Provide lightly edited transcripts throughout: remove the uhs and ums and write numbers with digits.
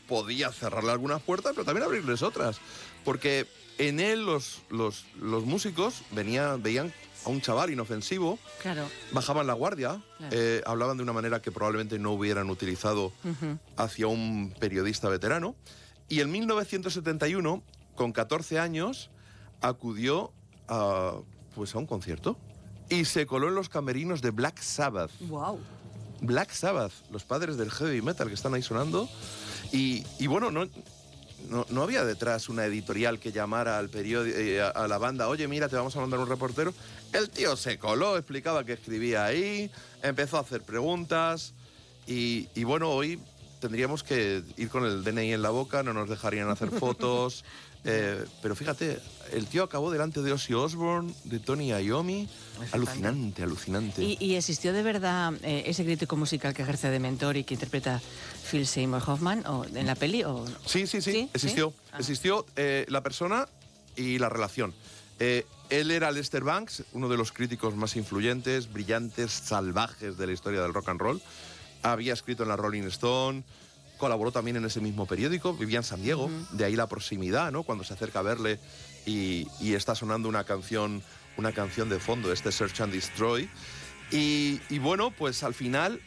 podía cerrarle algunas puertas, pero también abrirles otras. Porque en él los músicos veían a un chaval inofensivo, claro, bajaban la guardia, claro. hablaban de una manera que probablemente no hubieran utilizado hacia un periodista veterano. Y en 1971, con 14 años, acudió a un concierto y se coló en los camerinos de Black Sabbath. Wow. Black Sabbath, los padres del heavy metal que están ahí sonando. Y bueno, no había detrás una editorial que llamara al periódico, a la banda, oye, mira, te vamos a mandar un reportero. El tío se coló, explicaba que escribía ahí, empezó a hacer preguntas y bueno, hoy tendríamos que ir con el DNI en la boca, no nos dejarían hacer fotos. Pero fíjate, el tío acabó delante de Ozzy Osbourne, de Tony Iommi. Alucinante, alucinante. ¿Y existió de verdad ese crítico musical que ejerce de mentor y que interpreta Phil Seymour Hoffman en la peli? O... Sí, existió. ¿Sí? Existió la persona y la relación. Él era Lester Bangs, uno de los críticos más influyentes, brillantes, salvajes de la historia del rock and roll. Había escrito en la Rolling Stone, colaboró también en ese mismo periódico, vivía en San Diego, de ahí la proximidad, ¿no? Cuando se acerca a verle y está sonando una canción de fondo, Search and Destroy. Y bueno, pues al final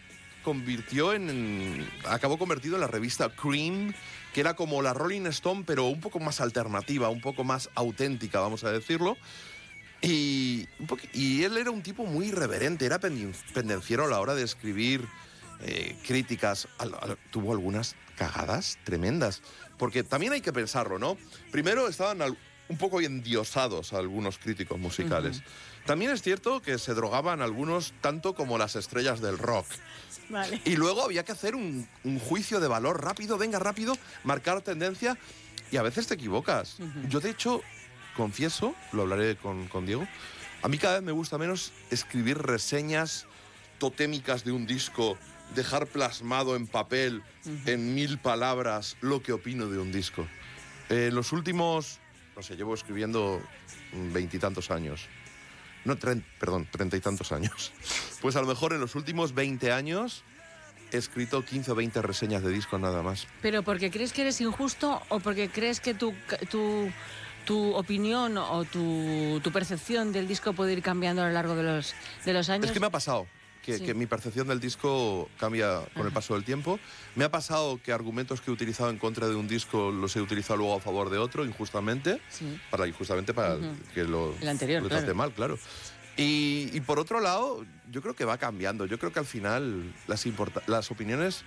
acabó convertido en la revista Cream, que era como la Rolling Stone, pero un poco más alternativa, un poco más auténtica, vamos a decirlo. Y él era un tipo muy irreverente, era pendenciero a la hora de escribir críticas. Tuvo algunas cagadas tremendas, porque también hay que pensarlo, ¿no? Primero estaban un poco endiosados algunos críticos musicales. También es cierto que se drogaban algunos tanto como las estrellas del rock. Vale. Y luego había que hacer un juicio de valor rápido, marcar tendencia, y a veces te equivocas. Yo, de hecho, confieso, lo hablaré con Diego, a mí cada vez me gusta menos escribir reseñas totémicas de un disco, dejar plasmado en papel, en 1000 palabras, lo que opino de un disco. Los últimos, no sé, llevo escribiendo 20 y tantos años. No, 30 y tantos años. Pues a lo mejor en los últimos 20 años he escrito 15 o 20 reseñas de discos nada más. ¿Pero porque crees que eres injusto o porque crees que tu opinión o tu percepción del disco puede ir cambiando a lo largo de los años? Es que me ha pasado que mi percepción del disco cambia con el paso del tiempo. Me ha pasado que argumentos que he utilizado en contra de un disco los he utilizado luego a favor de otro, injustamente, para que el anterior, lo trate mal, claro. Y por otro lado, yo creo que va cambiando. Yo creo que al final las opiniones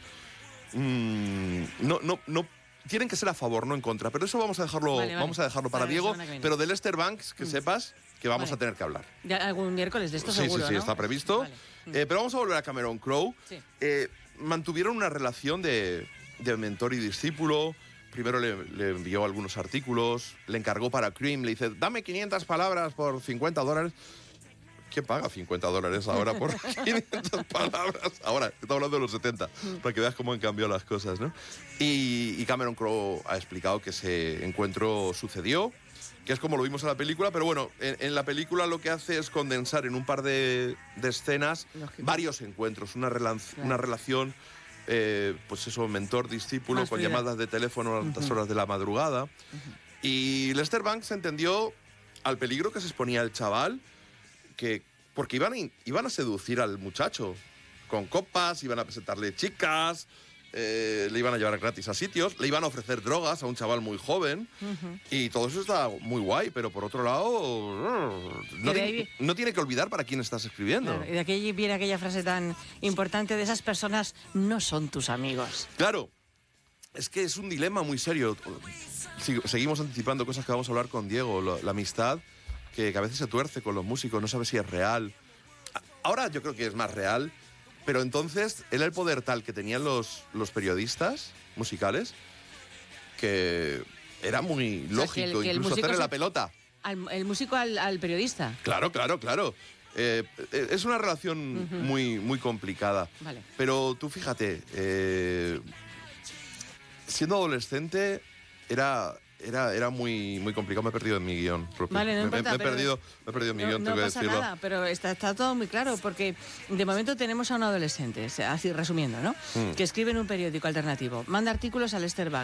no tienen que ser a favor, no en contra. Pero eso vamos a dejarlo para Diego. Pero de Lester Bangs, que sepas que vamos a tener que hablar. Ya algún miércoles de esto seguro, Sí, ¿no? está previsto. Vale. Pero vamos a volver a Cameron Crowe. Sí. Mantuvieron una relación de mentor y discípulo. Primero le envió algunos artículos, le encargó para Cream, le dice, dame 500 palabras por $50. ¿Quién paga $50 ahora por 500 palabras? Ahora, estoy hablando de los 70, para que veas cómo han cambiado las cosas, ¿no? Y Cameron Crowe ha explicado que ese encuentro sucedió, que es como lo vimos en la película, pero bueno, en la película lo que hace es condensar en un par de escenas varios encuentros, una relación, pues eso, mentor-discípulo, con llamadas de teléfono a altas horas de la madrugada. Y Lester Bangs entendió al peligro que se exponía el chaval, porque iban a seducir al muchacho con copas, iban a presentarle chicas, le iban a llevar gratis a sitios, le iban a ofrecer drogas a un chaval muy joven, y todo eso está muy guay, pero por otro lado no tiene que olvidar para quién estás escribiendo. Claro, y de aquí viene aquella frase tan importante de esas personas no son tus amigos. Claro, es que es un dilema muy serio. Seguimos anticipando cosas que vamos a hablar con Diego, la amistad, que a veces se tuerce con los músicos, no sabe si es real. Ahora yo creo que es más real, pero entonces era el poder tal que tenían los periodistas musicales que era muy lógico, que el incluso hacerle la pelota. El músico al periodista. Claro. Es una relación muy, muy complicada. Vale. Pero tú fíjate, siendo adolescente era muy, muy complicado. Me he perdido en mi guión propio. Vale, no importa, me he perdido en mi guión, tengo que decirlo. No pasa nada, pero está todo muy claro, porque de momento tenemos a un adolescente, así resumiendo, ¿no? Que escribe en un periódico alternativo, manda artículos al Lester Bangs.